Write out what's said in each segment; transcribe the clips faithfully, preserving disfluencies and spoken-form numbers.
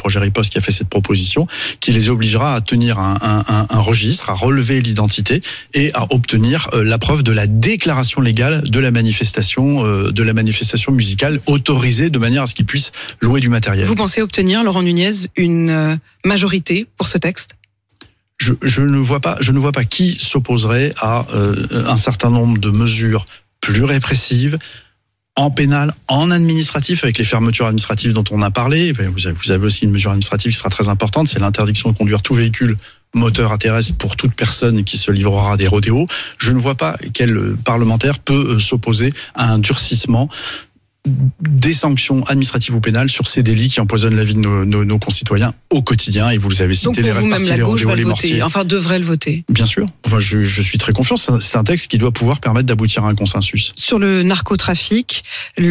projet Riposte qui a fait cette proposition, qui les obligera à tenir un, un, un, un registre, à relever l'identité et à obtenir euh, la preuve de la déclaration légale de la manifestation, euh, de la manifestation musicale autorisée de manière à ce qu'ils puissent louer du matériel. Vous pensez obtenir, Laurent Nunez, une euh, majorité pour ce texte ? Je, je ne vois pas, je ne vois pas qui s'opposerait à euh, un certain nombre de mesures plus répressives, en pénal, en administratif, avec les fermetures administratives dont on a parlé. Vous avez, vous avez aussi une mesure administrative qui sera très importante, c'est l'interdiction de conduire tout véhicule moteur à terrestre pour toute personne qui se livrera à des rodéos. Je ne vois pas quel parlementaire peut s'opposer à un durcissement des sanctions administratives ou pénales sur ces délits qui empoisonnent la vie de nos, nos, nos concitoyens au quotidien. Et vous les avez cités, les vous, même la les gauche va le voter, mortiers. enfin devrait le voter. Bien sûr. Enfin, je, je suis très confiant. C'est un texte qui doit pouvoir permettre d'aboutir à un consensus. Sur le narcotrafic,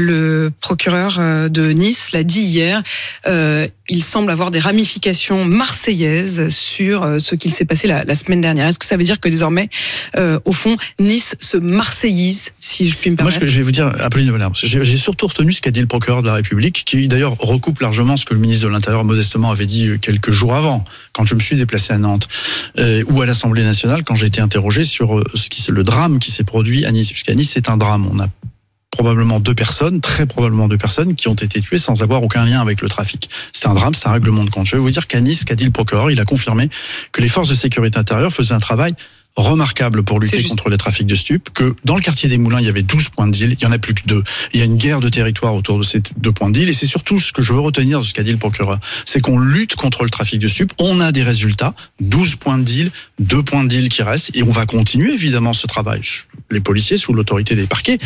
le procureur de Nice l'a dit hier, euh, il semble avoir des ramifications marseillaises sur ce qu'il s'est passé la, la semaine dernière. Est-ce que ça veut dire que désormais, euh, au fond, Nice se marseillise, si je puis me permettre ? Moi, ce que je vais vous dire, Apolline de Valère, j'ai, j'ai surtout retenu ce qu'a dit le procureur de la République, qui d'ailleurs recoupe largement ce que le ministre de l'Intérieur modestement avait dit quelques jours avant, quand je me suis déplacé à Nantes, euh, ou à l'Assemblée nationale, quand j'ai été interrogé sur ce qui, le drame qui s'est produit à Nice. Puisqu'à Nice, c'est un drame. On a probablement deux personnes, très probablement deux personnes, qui ont été tuées sans avoir aucun lien avec le trafic. C'est un drame, c'est un règlement de compte. Je vais vous dire qu'à Nice, qu'a dit le procureur, il a confirmé que les forces de sécurité intérieure faisaient un travail remarquable pour lutter contre les trafics de stupes, que dans le quartier des Moulins, il y avait douze points de deal, il y en a plus que deux. Il y a une guerre de territoire autour de ces deux points de deal, et c'est surtout ce que je veux retenir de ce qu'a dit le procureur, c'est qu'on lutte contre le trafic de stupes, on a des résultats, douze points de deal, deux points de deal qui restent, et on va continuer évidemment ce travail. Les policiers, sous l'autorité des parquets,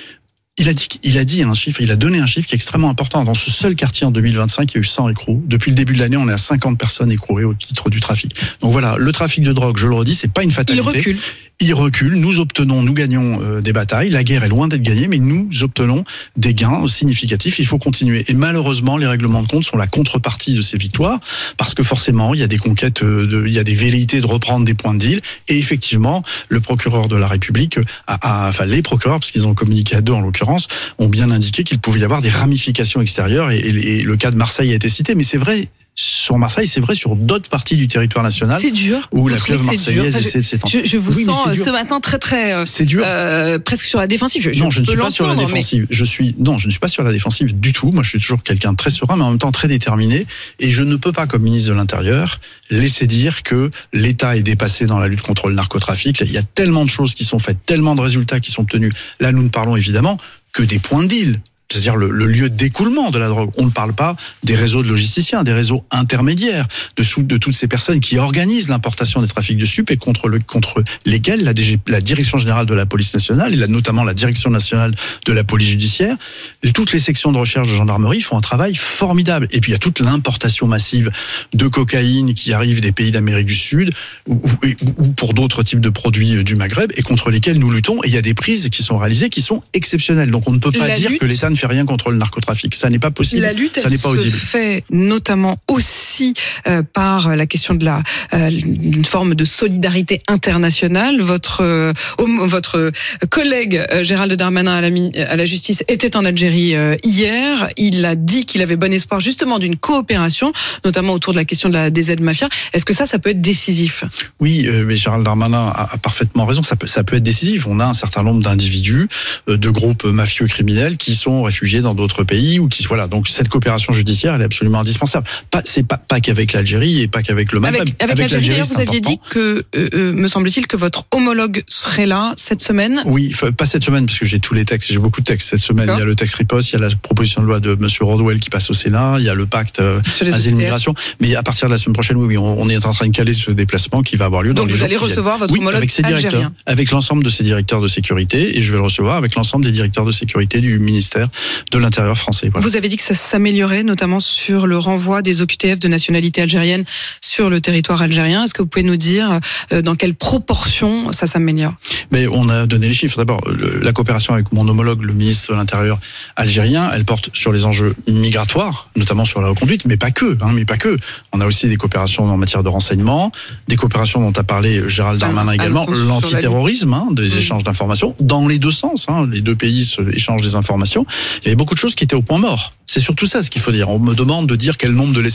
Il a dit, il a dit un chiffre, il a donné un chiffre qui est extrêmement important. Dans ce seul quartier en deux mille vingt-cinq, il y a eu cent écrous. Depuis le début de l'année, on est à cinquante personnes écrouées au titre du trafic. Donc voilà, le trafic de drogue, je le redis, c'est pas une fatalité. Il recule. Il recule, nous obtenons, nous gagnons euh, des batailles. La guerre est loin d'être gagnée, mais nous obtenons des gains significatifs. Il faut continuer. Et malheureusement, les règlements de compte sont la contrepartie de ces victoires, parce que forcément, il y a des conquêtes, de, il y a des velléités de reprendre des points de deal. Et effectivement, le procureur de la République, a, a, enfin les procureurs, parce qu'ils ont communiqué à deux en l'occurrence, ont bien indiqué qu'il pouvait y avoir des ramifications extérieures. Et, et, et le cas de Marseille a été cité, mais c'est vrai. Sur Marseille, c'est vrai sur d'autres parties du territoire national. C'est dur. Où la pieuvre marseillaise essaie de s'étendre. Je, je vous oui, sens ce matin très très. C'est dur. Euh, presque sur la défensive. Je, non, je, je ne suis pas sur la défensive. Mais... Je suis non, je ne suis pas sur la défensive du tout. Moi, je suis toujours quelqu'un de très serein, mais en même temps très déterminé. Et je ne peux pas, comme ministre de l'Intérieur, laisser dire que l'État est dépassé dans la lutte contre le narcotrafic. Il y a tellement de choses qui sont faites, tellement de résultats qui sont obtenus. Là, nous ne parlons évidemment que des points de deal. C'est-à-dire le, le lieu d'écoulement de la drogue. On ne parle pas des réseaux de logisticiens, des réseaux intermédiaires, de, sous, de toutes ces personnes qui organisent l'importation des trafics de stupes et contre, le, contre lesquels la, D G, la Direction Générale de la Police Nationale, et la, notamment la Direction Nationale de la Police Judiciaire, et toutes les sections de recherche de gendarmerie font un travail formidable. Et puis il y a toute l'importation massive de cocaïne qui arrive des pays d'Amérique du Sud ou, ou, ou pour d'autres types de produits du Maghreb et contre lesquels nous luttons. Et il y a des prises qui sont réalisées qui sont exceptionnelles. Donc on ne peut pas la dire lutte... que l'État ne fait rien contre le narcotrafic. Ça n'est pas possible. La lutte, ça n'est pas audible. Se fait notamment aussi euh, par la question de la euh, une forme de solidarité internationale. Votre euh, votre collègue euh, Gérald Darmanin à la, à la justice était en Algérie euh, hier. Il a dit qu'il avait bon espoir justement d'une coopération, notamment autour de la question de la D Z Mafia. Est-ce que ça, ça peut être décisif ? Oui, euh, mais Gérald Darmanin a, a parfaitement raison. Ça peut, ça peut être décisif. On a un certain nombre d'individus, euh, de groupes mafieux criminels qui sont réfugiés dans d'autres pays ou qui voilà. Donc cette coopération judiciaire, elle est absolument indispensable. Pas, c'est pas pas qu'avec l'Algérie et pas qu'avec le Maghreb. Avec, avec, avec l'Algérie, l'Algérie vous aviez important. dit que, euh, me semble-t-il, que votre homologue serait là cette semaine. Oui, pas cette semaine parce que j'ai tous les textes. J'ai beaucoup de textes cette semaine. D'accord. Il y a le texte Riposte, il y a la proposition de loi de Monsieur Rodwell qui passe au Sénat, il y a le pacte euh, asile-migration. Mais à partir de la semaine prochaine, oui, oui, on, on est en train de caler ce déplacement qui va avoir lieu. Donc dans vous les allez recevoir votre oui, homologue avec ses algérien. Directeurs, avec l'ensemble de ses directeurs de sécurité, et je vais le recevoir avec l'ensemble des directeurs de sécurité du ministère de l'Intérieur français. Voilà. Vous avez dit que ça s'améliorait, notamment sur le renvoi des O Q T F de nationalité algérienne sur le territoire algérien. Est-ce que vous pouvez nous dire euh, dans quelle proportion ça s'améliore ? Mais on a donné les chiffres. D'abord, le, la coopération avec mon homologue, le ministre de l'Intérieur algérien, elle porte sur les enjeux migratoires, notamment sur la reconduite, mais pas que. Hein, mais pas que. On a aussi des coopérations en matière de renseignement, des coopérations dont a parlé Gérald Darmanin ah, également, ah, l'antiterrorisme, hein, des oui. échanges d'informations dans les deux sens. Hein, les deux pays se échangent des informations. Il y avait beaucoup de choses qui étaient au point mort. C'est surtout ça ce qu'il faut dire. On me demande de dire quel nombre de laissez-passer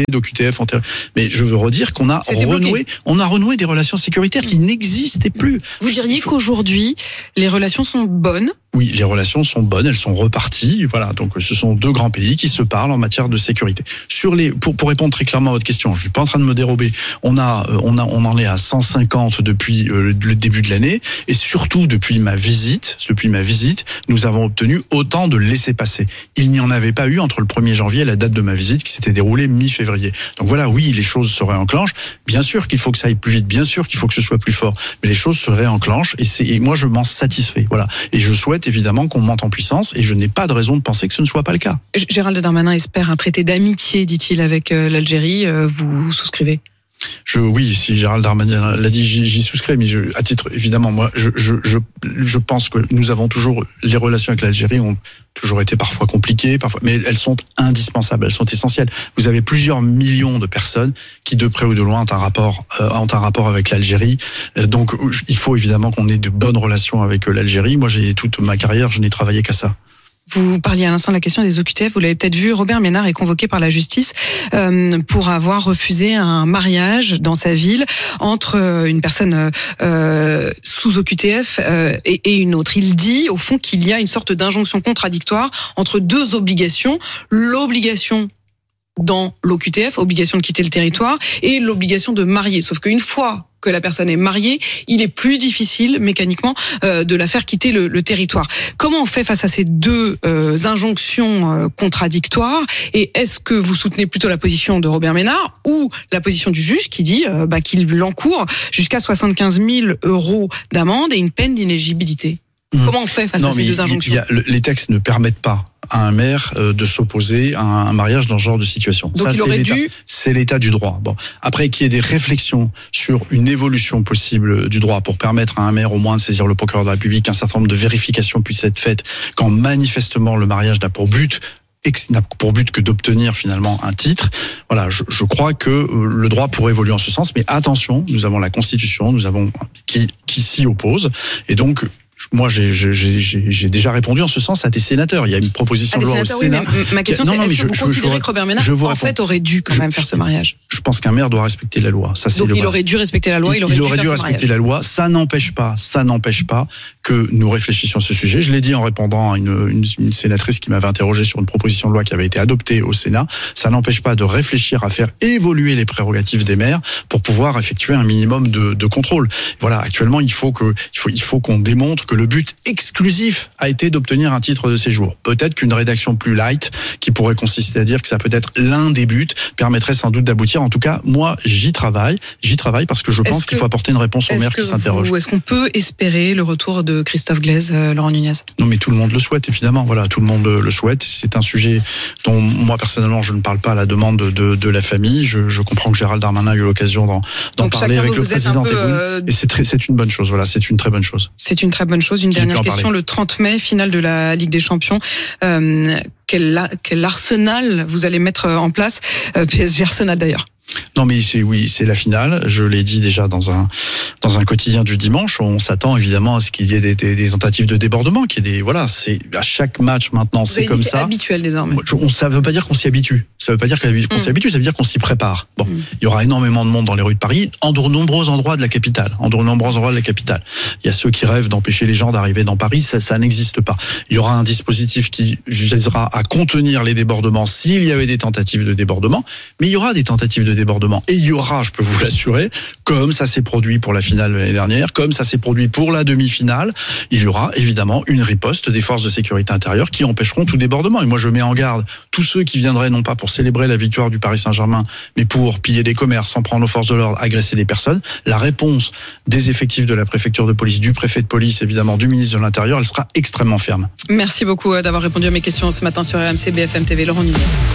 d'O Q T F. Mais je veux redire qu'on a renoué, on a renoué des relations sécuritaires qui n'existaient plus. Vous diriez qu'aujourd'hui, les relations sont bonnes ? Oui, les relations sont bonnes, elles sont reparties. Voilà, donc ce sont deux grands pays qui se parlent en matière de sécurité. Sur les, pour, pour répondre très clairement à votre question, je suis pas en train de me dérober. On a, on a, on en est à cent cinquante depuis le, le début de l'année, et surtout depuis ma visite, depuis ma visite, nous avons obtenu autant de laissez-passer. Il n'y en avait pas eu entre le premier janvier et la date de ma visite qui s'était déroulée mi-février. Donc voilà, oui, les choses se réenclenchent. Bien sûr qu'il faut que ça aille plus vite, bien sûr qu'il faut que ce soit plus fort, mais les choses se réenclenchent et c'est, et moi je m'en satisfais. Voilà, et je souhaite évidemment qu'on monte en puissance et je n'ai pas de raison de penser que ce ne soit pas le cas. Gérald Darmanin espère un traité d'amitié, dit-il, avec l'Algérie. Vous souscrivez ? Je, oui, si Gérald Darmanin l'a dit, j'y, j'y souscris, mais je, à titre, évidemment, moi, je, je, je, je pense que nous avons toujours, les relations avec l'Algérie ont toujours été parfois compliquées, parfois, mais elles sont indispensables, elles sont essentielles. Vous avez plusieurs millions de personnes qui, de près ou de loin, ont un rapport, euh, ont un rapport avec l'Algérie. Donc, il faut évidemment qu'on ait de bonnes relations avec l'Algérie. Moi, j'ai toute ma carrière, je n'ai travaillé qu'à ça. Vous parliez à l'instant de la question des O Q T F, vous l'avez peut-être vu, Robert Ménard est convoqué par la justice euh, pour avoir refusé un mariage dans sa ville entre une personne euh, sous O Q T F euh, et, et une autre. Il dit au fond qu'il y a une sorte d'injonction contradictoire entre deux obligations, l'obligation dans l'O Q T F, obligation de quitter le territoire, et l'obligation de marier. Sauf qu'une fois que la personne est mariée, il est plus difficile mécaniquement euh, de la faire quitter le, le territoire. Comment on fait face à ces deux euh, injonctions euh, contradictoires ? Et est-ce que vous soutenez plutôt la position de Robert Ménard ou la position du juge qui dit euh, bah, qu'il l'encourt jusqu'à soixante-quinze mille euros d'amende et une peine d'inéligibilité ? Mmh. Comment on fait face non, à ces deux injonctions ? il y a, Les textes ne permettent pas à un maire euh, de s'opposer à un mariage dans ce genre de situation. Donc ça, il aurait c'est, l'état, dû... c'est l'état du droit. Bon, après qu'il y ait des réflexions sur une évolution possible du droit pour permettre à un maire au moins de saisir le procureur de la République, qu'un certain nombre de vérifications puissent être faites quand manifestement le mariage n'a pour but n'a pour but que d'obtenir finalement un titre. Voilà, je, je crois que le droit pourrait évoluer en ce sens, mais attention, nous avons la Constitution, nous avons qui qui s'y oppose, et donc moi, j'ai, j'ai, j'ai, j'ai déjà répondu en ce sens à des sénateurs. Il y a une proposition ah, de loi au Sénat. Oui, ma question, qui... c'est, non, non, est-ce mais que je, vous je, considérez je, que Robert Ménard, je en réponds. fait, aurait dû quand je, même faire ce mariage ? Je pense qu'un maire doit respecter la loi. Ça, c'est Donc, le il aurait dû respecter la loi, il, il aurait, il dû, aurait faire dû ce respecter mariage. la loi. Ça n'empêche pas, ça n'empêche pas que nous réfléchissions à ce sujet. Je l'ai dit en répondant à une, une, une sénatrice qui m'avait interrogé sur une proposition de loi qui avait été adoptée au Sénat. Ça n'empêche pas de réfléchir à faire évoluer les prérogatives des maires pour pouvoir effectuer un minimum de, de contrôle. Voilà, actuellement, il faut que, il faut, il faut qu'on démontre que le but exclusif a été d'obtenir un titre de séjour. Peut-être qu'une rédaction plus light, qui pourrait consister à dire que ça peut être l'un des buts, permettrait sans doute d'aboutir. En tout cas, moi, j'y travaille. J'y travaille parce que je pense que, qu'il faut apporter une réponse aux maires qui s'interrogent. Est-ce qu'on peut espérer le retour de Christophe Glaise, euh, Laurent Nunez ? Non, mais tout le monde le souhaite, évidemment. Voilà, tout le monde le souhaite. C'est un sujet dont moi, personnellement, je ne parle pas à la demande de, de, de la famille. Je, je comprends que Gérald Darmanin a eu l'occasion d'en, d'en parler avec le président Tebboune. Euh... Et c'est, très, c'est une bonne chose. Voilà, c'est une très bonne chose. C'est une très bonne chose. Une dernière question. Le trente mai, finale de la Ligue des Champions. Euh, quel, quel arsenal vous allez mettre en place, euh, P S G Arsenal d'ailleurs? Non, mais c'est oui, c'est la finale. Je l'ai dit déjà dans un dans un quotidien du dimanche. On s'attend évidemment à ce qu'il y ait des, des, des tentatives de débordement, qu'il y ait des voilà. C'est à chaque match maintenant, vous c'est comme dit, ça. C'est habituel désormais. On, ça veut pas dire qu'on s'y habitue. Ça veut pas dire qu'on mmh. s'y habitue. Ça veut dire qu'on s'y prépare. Bon, mmh. il y aura énormément de monde dans les rues de Paris, en de nombreux endroits de la capitale, en de nombreux endroits de la capitale. Il y a ceux qui rêvent d'empêcher les gens d'arriver dans Paris. Ça, ça n'existe pas. Il y aura un dispositif qui visera à contenir les débordements s'il y avait des tentatives de débordement. Mais il y aura des tentatives de débordement. Et il y aura, je peux vous l'assurer, comme ça s'est produit pour la finale de l'année dernière, comme ça s'est produit pour la demi-finale, il y aura évidemment une riposte des forces de sécurité intérieure qui empêcheront tout débordement. Et moi, je mets en garde tous ceux qui viendraient non pas pour célébrer la victoire du Paris Saint-Germain, mais pour piller des commerces, s'en prendre aux forces de l'ordre, agresser les personnes. La réponse des effectifs de la préfecture de police, du préfet de police, évidemment, du ministre de l'Intérieur, elle sera extrêmement ferme. Merci beaucoup d'avoir répondu à mes questions ce matin sur R M C B F M T V. Laurent Nunez.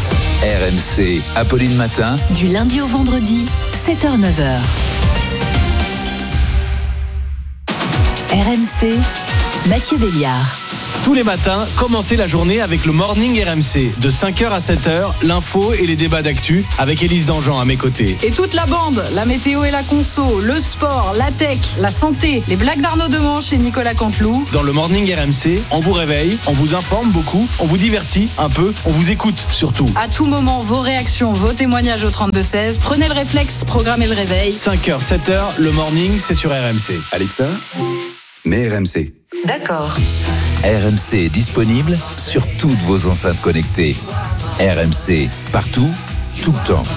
R M C, Apolline Matin. Du lundi au vendredi, sept heures neuf heures. R M C, Mathieu Béliard. Tous les matins, commencez la journée avec le Morning R M C. De cinq heures à sept heures, l'info et les débats d'actu avec Élise Dangean à mes côtés. Et toute la bande, la météo et la conso, le sport, la tech, la santé, les blagues d'Arnaud Demanche et Nicolas Canteloup. Dans le Morning R M C, on vous réveille, on vous informe beaucoup, on vous divertit un peu, on vous écoute surtout. À tout moment, vos réactions, vos témoignages au trente-deux seize. Prenez le réflexe, programmez le réveil. cinq heures, sept heures, le Morning, c'est sur R M C. Alexa, mets R M C. D'accord. R M C est disponible sur toutes vos enceintes connectées. R M C, partout, tout le temps.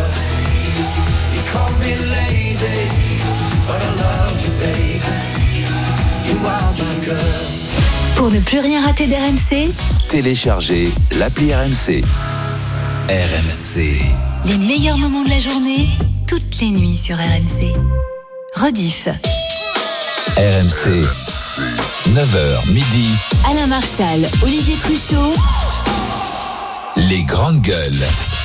Pour ne plus rien rater d'R M C, Téléchargez l'appli R M C. R M C. les meilleurs moments de la journée, toutes les nuits sur R M C. Rediff. R M C, neuf heures midi. Alain Marchal, Olivier Truchot. Les grandes gueules.